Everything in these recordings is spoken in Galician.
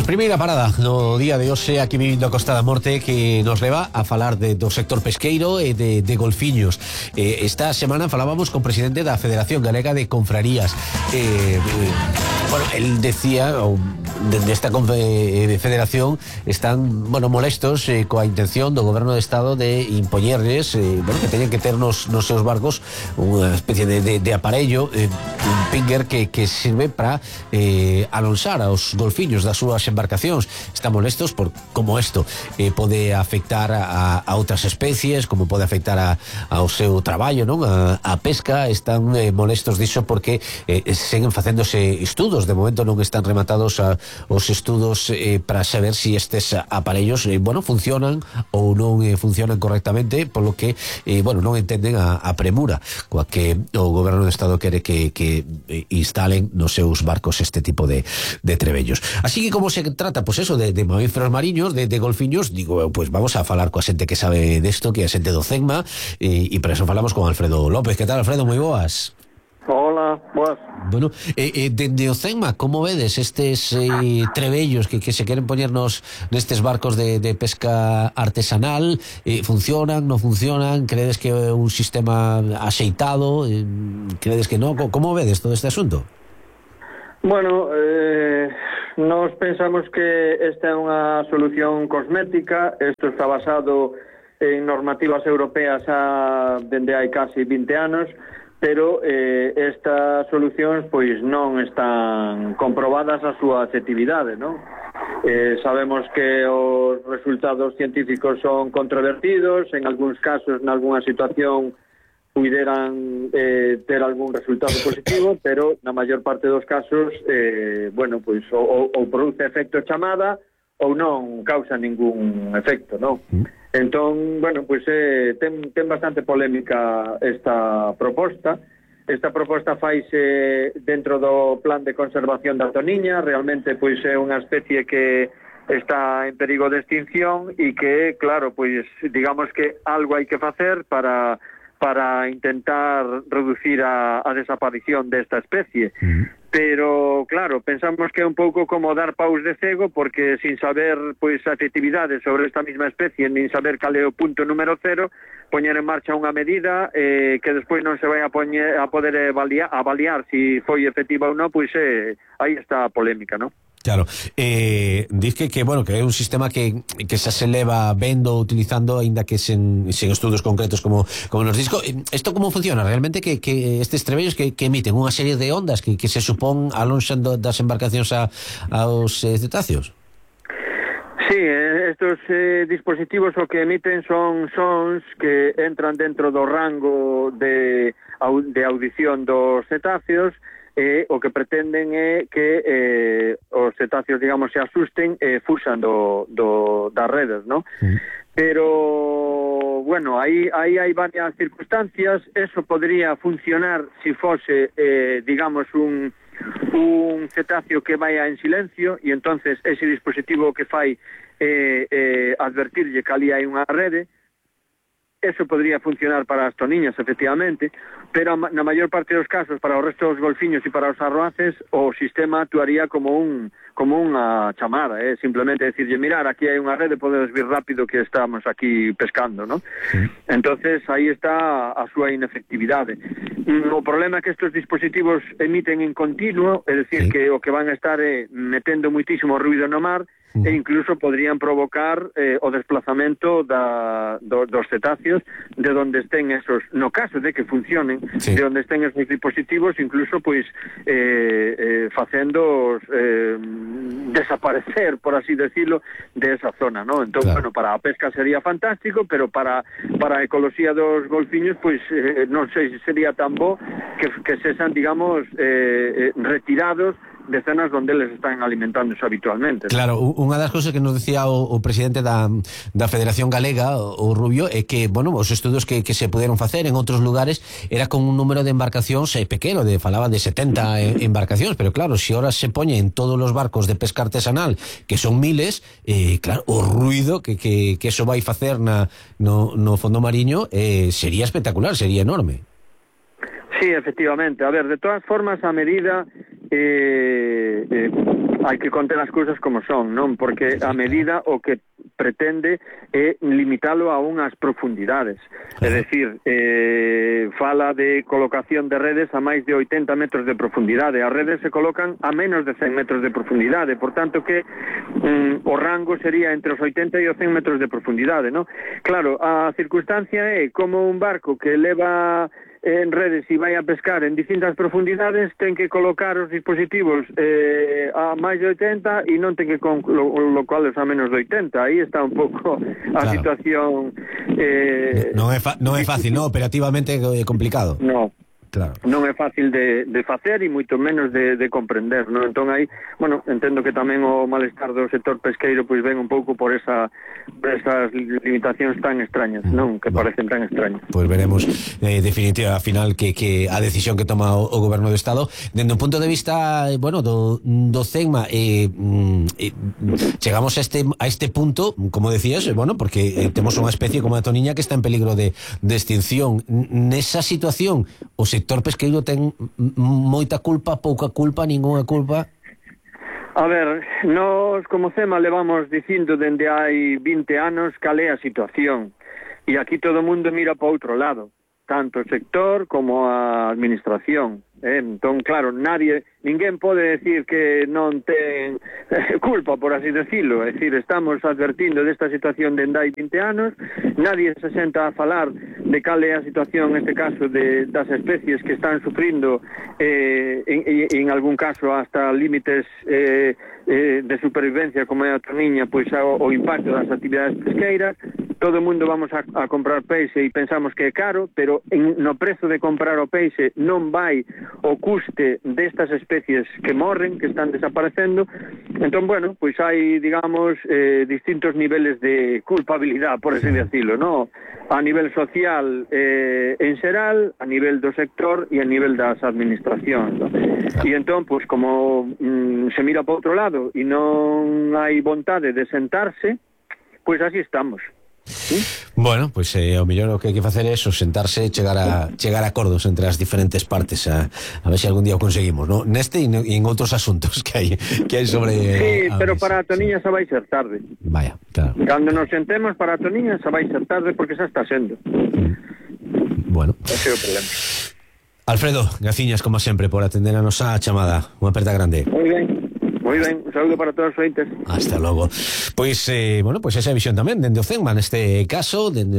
Primeira parada no día de hoxe aquí vivindo a Costa da Morte, que nos leva a falar do sector pesqueiro e de golfiños. Esta semana falábamos con presidente da Federación Galega de Confrarías. Bueno, él decía, desta federación están, bueno, molestos coa intención do goberno de Estado de impoñerles, bueno, que teñen que ter nos seus barcos unha especie de aparello, un pinger que sirve para alonsar aos golfiños das súas embarcacións. Están molestos por como isto pode afectar a outras especies, como pode afectar ao seu traballo, non? A pesca. Están molestos diso porque seguen facéndose estudos. De momento non están rematados os estudos para saber si estes aparellos bueno, funcionan ou non funcionan correctamente, polo que bueno, non entenden a premura coa que o goberno do Estado quere que instalen nos seus barcos este tipo de trebellos. Así que como se trata, pues eso, de mamíferos mariños, de golfiños, digo, pues vamos a falar coa xente que sabe desto, que é a xente do CENMA, e para eso falamos con Alfredo López. Que tal, Alfredo? Moi boas. Hola, boas. Bueno, dende o CENMA, como vedes estes trebellos que se queren poñernos nestes barcos de pesca artesanal? Funcionan, non funcionan? Credes que é un sistema axeitado? Credes que non? Como vedes todo este asunto? Bueno, nós pensamos que esta é unha solución cosmética. Isto está basado en normativas europeas dende hai casi 20 anos, pero estas solucións pois non están comprobadas a súa efectividade, non? Sabemos que os resultados científicos son controvertidos, en algúns casos, en algunha situación puderan ter algún resultado positivo, pero na maior parte dos casos bueno, pois ou produce efecto chamada ou non causa ningún efecto, non? Entón, bueno, pois ten bastante polémica esta proposta. Esta proposta faise dentro do plan de conservación da toniña. Realmente pois é unha especie que está en perigo de extinción e que, claro, pois digamos que algo hai que facer para intentar reducir a desaparición desta especie. Pero, claro, pensamos que é un pouco como dar paus de cego, porque sin saber pois a efectividade sobre esta mesma especie, nin saber cal é o punto número cero, poñer en marcha unha medida que despois non se vai a poder avaliar si foi efectiva ou non, pois aí está a polémica, non? Claro, diz que bueno, que é un sistema que xa se leva vendo, utilizando, aínda que sen estudos concretos como nos disco. Isto como funciona? Realmente que estes trebellos que emiten unha serie de ondas que se supón alonxando das embarcacións aos cetáceos? Sí, estos dispositivos o que emiten son sons que entran dentro do rango de audición dos cetáceos. O que pretenden é que os cetáceos, digamos, se asusten e fuxan das redes, non? Pero, bueno, aí hai varias circunstancias. Eso podría funcionar se fose, digamos, un cetáceo que vaya en silencio, e entonces ese dispositivo que fai advertirlle que ali hai unha rede. Eso podría funcionar para as toniñas, efectivamente, pero na maior parte dos casos, para o resto dos golfiños e para os arroaces, o sistema actuaría como unha chamada, simplemente decirlle, mirar, aquí hai unha rede, podedes vir rápido que estamos aquí pescando, ¿no? Entonces, aí está a súa inefectividade. O problema é que estes dispositivos emiten en continuo, é dicir, que o que van a estar metendo muitísimo ruido no mar, e incluso podrían provocar o desplazamento dos cetáceos de donde estén esos, no caso de que funcionen, de donde estén esos dispositivos, incluso pois facéndoos desaparecer, por así decirlo, de esa zona, ¿no? Entón, bueno, para a pesca sería fantástico, pero para a ecoloxía dos golfiños, pois non sei se sería tan bo que sexan, digamos, retirados de zonas onde eles están alimentándose habitualmente. Claro, unha das cousas que nos decía o presidente da Federación Galega, o Rubio, é que, bueno, os estudos que se puderon facer en outros lugares era con un número de embarcacións pequeno, falaba de 70 embarcacións, pero claro, se ahora se poñe en todos os barcos de pesca artesanal, que son miles, claro, o ruido que eso vai facer no fondo mariño sería espectacular, sería enorme. Sí, efectivamente. A ver, de todas formas, a medida hai que conter as cousas como son, non? Porque a medida o que pretende é limitalo a unhas profundidades. É dicir, fala de colocación de redes a máis de 80 metros de profundidade. As redes se colocan a menos de 100 metros de profundidade, por tanto que o rango sería entre os 80 e os 100 metros de profundidade, non? Claro, a circunstancia é como un barco que leva en redes e vai a pescar en distintas profundidades, ten que colocar os dispositivos a máis de 80 e non ten que colocarlos a menos de 80. Aí está un pouco a situación. Non é fácil, non? Operativamente é complicado. Non. Claro. Non é fácil de facer e moito menos de comprender, non? Entón aí, bueno, entendo que tamén o malestar do sector pesqueiro pois ven un pouco por esas limitacións tan extrañas, non? Que parecen tan extrañas. Pois veremos definitiva final que a decisión que toma o Goberno do Estado. Dende un punto de vista, bueno, do CENMA, chegamos a este punto, como decías, bueno, porque temos unha especie como a toniña que está en peligro de extinción. Nesa situación, o sector pesqueiro ten moita culpa, pouca culpa, ningunha culpa? A ver, nós como CEMA levamos dicindo dende hai 20 anos cal é a situación, e aquí todo o mundo mira para outro lado, tanto o sector como a administración. Entón, claro, ninguén pode decir que non ten culpa, por así decirlo. É dicir, estamos advertindo desta situación dende hai 20 anos, nadie se senta a falar de cal é a situación, neste caso, das especies que están sufrindo, en algún caso, hasta límites de supervivencia, como é a toniña, pois o impacto das actividades pesqueiras. Todo o mundo vamos a comprar peixe e pensamos que é caro, pero no prezo de comprar o peixe non vai o custe destas especies que morren, que están desaparecendo. Entón, bueno, pois hai, digamos, distintos niveles de culpabilidade, por así decirlo, ¿no? A nivel social en xeral, a nivel do sector e a nivel das administracións, ¿no? E entón, pois, como se mira para outro lado e non hai vontade de sentarse, pois así estamos. ¿Sí? Bueno, pues ao mellor o que hai que facer é sentarse e chegar a acordos entre as diferentes partes, a ver se algún día o conseguimos, ¿no? Neste e en outros asuntos que hai sobre... Sí, pero para a toniña xa vai ser tarde. Vaya, claro. Cando nos sentemos para a toniña xa vai ser tarde, porque xa está sendo. Bueno. Ese é o problema. Alfredo, graciñas como sempre por atender a nosa chamada. Unha aperta grande. Moi ben, un saúdo para todos os ointes. Hasta logo. Pois, bueno, pois esa visión tamén dende o CENMA neste caso, dende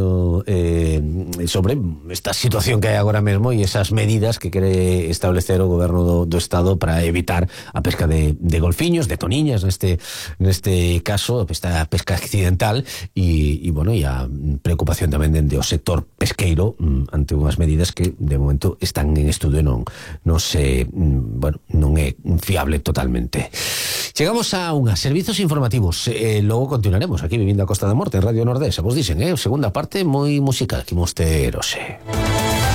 sobre esta situación que hai agora mesmo e esas medidas que quere establecer o Goberno do Estado para evitar a pesca de golfiños, de toniñas neste caso, esta pesca accidental e bueno, e a preocupación tamén dende o sector pesqueiro ante unhas medidas que de momento están en estudo e non é fiable totalmente. Chegamos a unhas servizos informativos, logo continuaremos aquí vivindo a Costa da Morte en Radio Nordés, vos dicen, segunda parte moi musical, que mosterose.